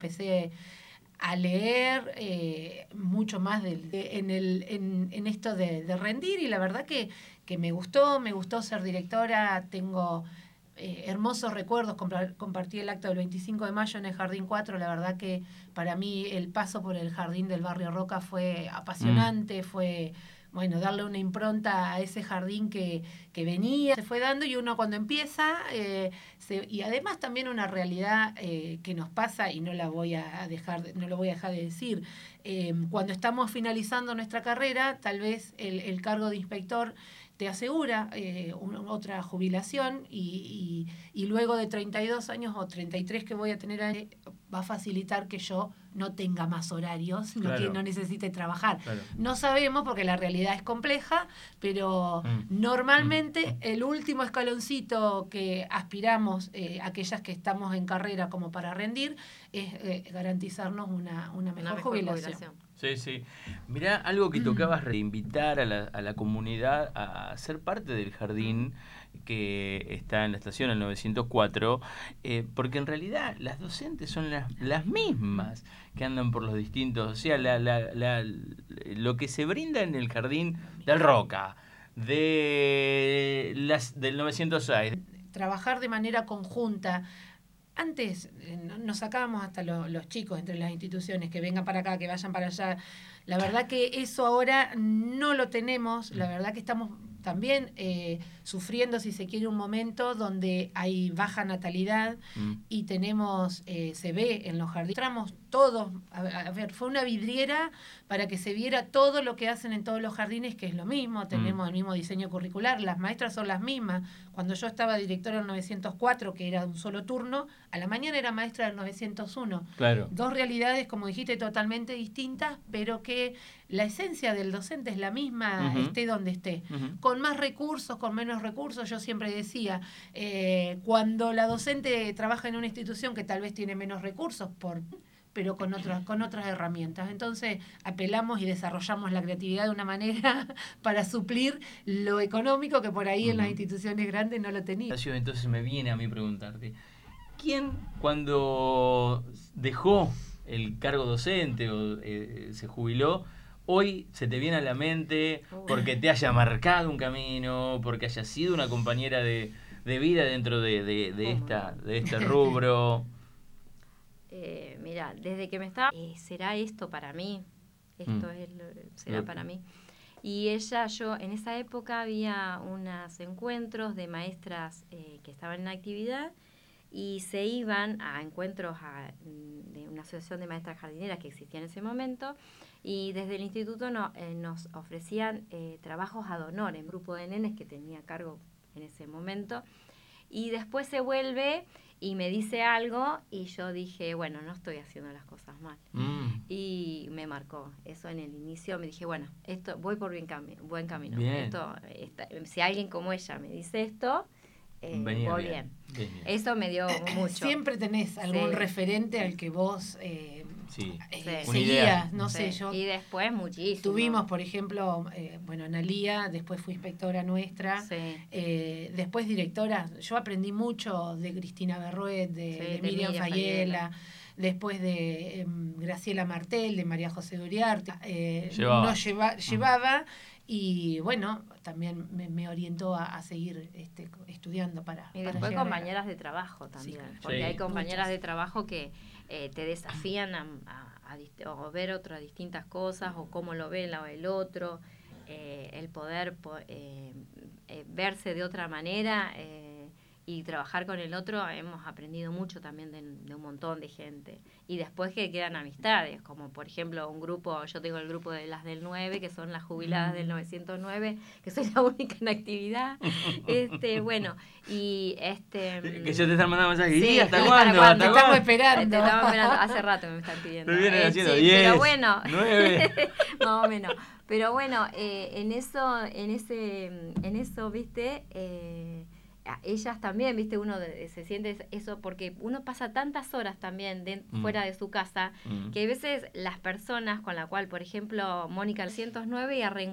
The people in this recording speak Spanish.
Empecé a leer mucho más en esto de rendir, y la verdad que me gustó ser directora. Tengo hermosos recuerdos. Compartí el acto del 25 de mayo en el Jardín 4. La verdad que para mí el paso por el jardín del barrio Roca fue apasionante, fue darle una impronta a ese jardín que venía, se fue dando, y uno cuando empieza, y además también una realidad que nos pasa, y no lo voy a dejar de decir, cuando estamos finalizando nuestra carrera, tal vez el cargo de inspector te asegura otra jubilación, y luego de 32 años o 33 que voy a tener, va a facilitar que yo no tenga más horarios, que no necesite trabajar. Claro. No sabemos, porque la realidad es compleja, pero normalmente el último escaloncito que aspiramos, aquellas que estamos en carrera como para rendir, es garantizarnos una mejor jubilación. Sí. Mirá, algo que tocabas, reinvitar a la comunidad a ser parte del jardín que está en la estación, el 904, porque en realidad las docentes son las mismas que andan por los distintos, o sea, lo que se brinda en el jardín del Roca, del 906. Trabajar de manera conjunta. Antes nos sacábamos hasta los chicos entre las instituciones, que vengan para acá, que vayan para allá. La verdad que eso ahora no lo tenemos. La verdad que estamos también sufriendo, si se quiere, un momento donde hay baja natalidad, y tenemos, se ve en los jardines, entramos todos, a ver, fue una vidriera para que se viera todo lo que hacen en todos los jardines, que es lo mismo, tenemos el mismo diseño curricular, las maestras son las mismas. Cuando yo estaba directora del 904, que era un solo turno, a la mañana era maestra del 901. Claro. Dos realidades, como dijiste, totalmente distintas, pero que la esencia del docente es la misma, esté donde esté. Con más recursos, con menos recursos. Yo siempre decía, cuando la docente trabaja en una institución que tal vez tiene menos recursos, pero con otras herramientas. Entonces apelamos y desarrollamos la creatividad de una manera para suplir lo económico que por ahí en las instituciones grandes no lo tenía. Entonces me viene a mí preguntarte, ¿quién, cuando dejó el cargo docente o se jubiló, hoy se te viene a la mente porque te haya marcado un camino, porque haya sido una compañera de vida dentro de este rubro? Mira, desde que me estaba... ¿será esto para mí? ¿Será para mí? Y yo en esa época había unos encuentros de maestras que estaban en actividad, y se iban a encuentros de una asociación de maestras jardineras que existía en ese momento, y desde el instituto nos ofrecían trabajos ad honorem, un grupo de nenes que tenía a cargo en ese momento, y después se vuelve y me dice algo, y yo dije, bueno, no estoy haciendo las cosas mal. Y me marcó eso en el inicio. Me dije, bueno, esto voy por buen camino. Si alguien como ella me dice esto, voy bien. Eso me dio mucho. Siempre tenés algún referente al que vos seguías, yo. Y después muchísimo. Tuvimos, por ejemplo, Analía, después fui inspectora nuestra, después directora. Yo aprendí mucho de Cristina Berruet, de Miriam Fayela, después de Graciela Martel, de María José Uriarte. Nos llevaba. Y bueno, también me orientó a seguir estudiando y después compañeras de trabajo también, porque hay compañeras de trabajo que te desafían a ver otras distintas cosas, o cómo lo ve el otro, el poder verse de otra manera y trabajar con el otro. Hemos aprendido mucho también de un montón de gente, y después que quedan amistades, como por ejemplo un grupo, yo tengo el grupo de las del 9, que son las jubiladas del 909, que soy la única en actividad. Bueno, y que yo te están mandando mensajes, sí, ¿hasta cuándo? Te estamos esperando. Hace rato me están pidiendo. Pero vienen haciendo 10, pero bueno, 9. más o menos. Pero bueno, en eso, viste, ellas también, viste, uno se siente eso, porque uno pasa tantas horas también fuera de su casa, que a veces las personas con la cual, por ejemplo, Mónica 109 y